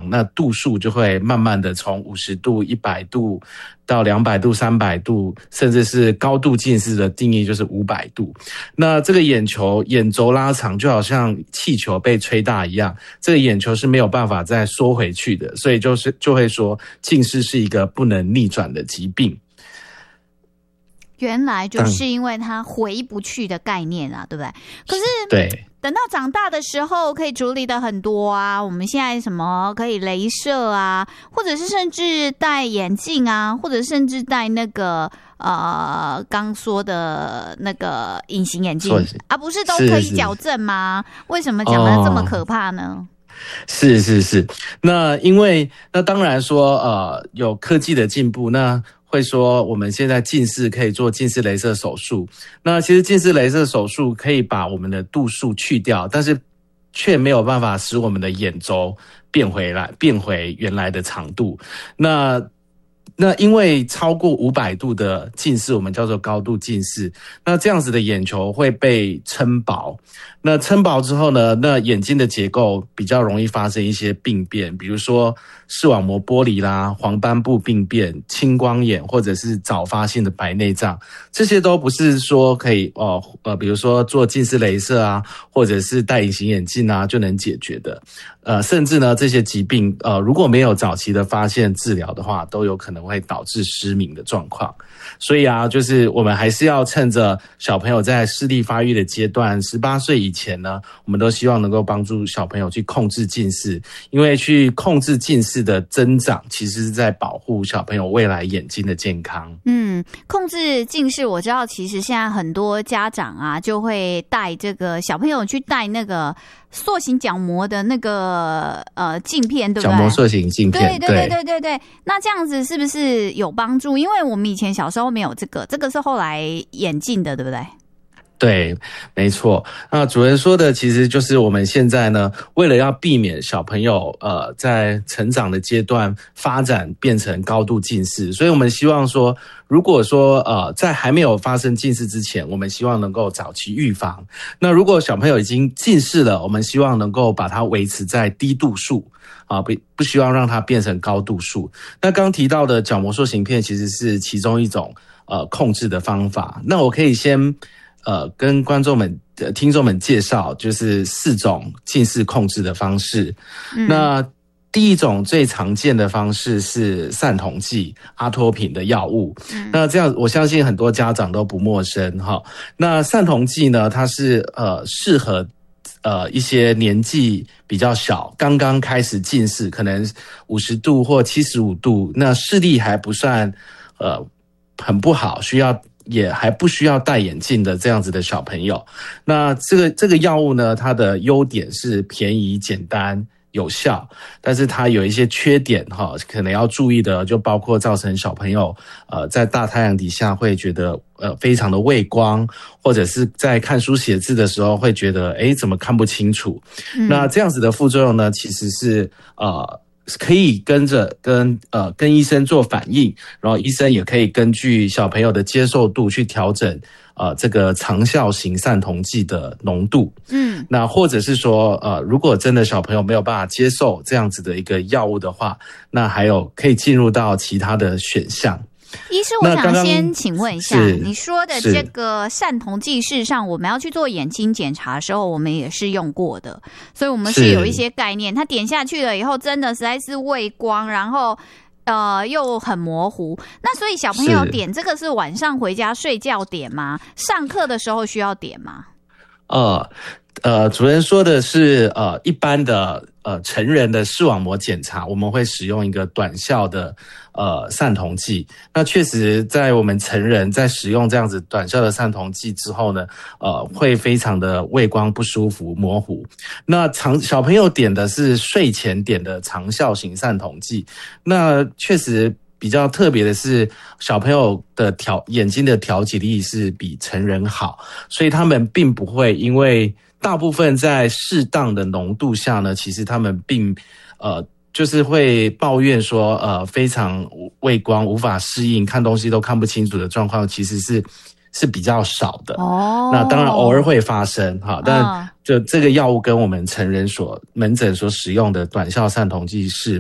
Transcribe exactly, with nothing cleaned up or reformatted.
那度数就会慢慢的从五十度、一百度到两百度、三百度，甚至是高度近视的定义就是五百度。那这个眼球眼轴拉长，就好像气球被吹大一样，这个眼球是没有办法再缩回去的，所以就是就会说近视是一个不能逆转的疾病。 原来就是因为它回不去的概念啊，对不对？可是对， 等到长大的时候可以处理的很多啊，我们现在什么可以雷射啊，或者是甚至戴眼镜啊，或者甚至戴那个呃刚说的那个隐形眼镜啊，不是都可以矫正吗？为什么讲的这么可怕呢？哦， 是是是，那因为那当然说呃有科技的进步，那会说我们现在近视可以做近视雷射手术，那其实近视雷射手术可以把我们的度数去掉，但是却没有办法使我们的眼轴变回来，变回原来的长度。那那因为超过五百度的近视，我们叫做高度近视，那这样子的眼球会被撑薄，那撑薄之后呢，那眼睛的结构比较容易发生一些病变，比如说视网膜剥离啦、黄斑部病变、青光眼，或者是早发性的白内障，这些都不是说可以哦呃，比如说做近视雷射啊，或者是戴隐形眼镜啊就能解决的。呃，甚至呢，这些疾病呃如果没有早期的发现治疗的话，都有可能会导致失明的状况。所以啊，就是我们还是要趁着小朋友在视力发育的阶段，十八岁以前呢，我们都希望能够帮助小朋友去控制近视，因为去控制近视的增长，其实是在保护小朋友未来眼睛的健康。 嗯，控制近视，我知道，其实现在很多家长啊，就会带这个小朋友去戴那个塑形角膜的那个呃镜片，对不对？ 角膜塑形镜片， 对对对对对对。那这样子是不是有帮助？因为我们以前小时候没有这个，这个是后来演进的，对不对？ 对，没错。那主任说的其实就是我们现在呢，为了要避免小朋友呃在成长的阶段发展变成高度近视，所以我们希望说，如果说呃在还没有发生近视之前，我们希望能够早期预防。那如果小朋友已经近视了，我们希望能够把它维持在低度数啊，不不希望让它变成高度数。那刚提到的角膜塑形片其实是其中一种呃控制的方法。那我可以先呃，跟观众们、呃、听众们介绍，就是四种近视控制的方式。嗯、那第一种最常见的方式是散瞳剂、阿托品的药物。嗯、那这样，我相信很多家长都不陌生哈。那散瞳剂呢，它是呃适合呃一些年纪比较小、刚刚开始近视，可能五十度或七十五度，那视力还不算呃很不好，需要。也还不需要戴眼镜的这样子的小朋友，那这个这个药物呢，它的优点是便宜、简单、有效，但是它有一些缺点哈，可能要注意的就包括造成小朋友呃在大太阳底下会觉得呃非常的畏光，或者是在看书写字的时候会觉得诶怎么看不清楚。嗯、那这样子的副作用呢，其实是呃。可以跟着跟呃跟医生做反应，然后医生也可以根据小朋友的接受度去调整呃这个长效型散瞳剂的浓度。嗯，那或者是说呃如果真的小朋友没有办法接受这样子的一个药物的话，那还有可以进入到其他的选项。 医师，我想先请问一下，你说的这个散瞳剂，事实上我们要去做眼睛检查的时候，我们也是用过的，所以我们是有一些概念。它点下去了以后，真的实在是畏光，然后呃又很模糊。那所以小朋友点这个是晚上回家睡觉点吗？上课的时候需要点吗？ 呃呃，主任说的是呃一般的呃成人的视网膜检查，我们会使用一个短效的呃散瞳剂。那确实在我们成人在使用这样子短效的散瞳剂之后呢，呃会非常的畏光不舒服、模糊。那长小朋友点的是睡前点的长效型散瞳剂，那确实比较特别的是，小朋友的调眼睛的调节力是比成人好，所以他们并不会因为大部分在适当的浓度下呢，其实他们并呃就是会抱怨说呃非常畏光、无法适应、看东西都看不清楚的状况，其实是是比较少的。哦，那当然偶尔会发生哈，但就这个药物跟我们成人所门诊所使用的短效散瞳剂是